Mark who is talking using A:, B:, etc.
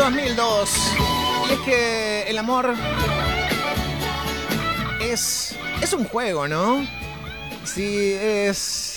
A: 2002. Y es que el amor es un juego, ¿no? Sí, es